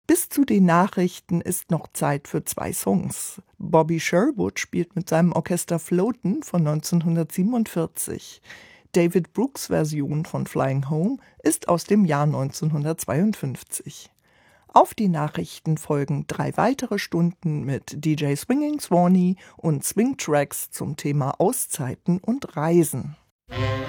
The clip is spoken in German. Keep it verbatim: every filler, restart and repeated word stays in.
Bis zu den Nachrichten ist noch Zeit für zwei Songs. Bobby Sherwood spielt mit seinem Orchester Floatin' von neunzehnhundertsiebenundvierzig. David Brooks' Version von Flying Home ist aus dem Jahr neunzehnhundertzweiundfünfzig. Auf die Nachrichten folgen drei weitere Stunden mit D J Swinging Swanee und Swing Tracks zum Thema Auszeiten und Reisen.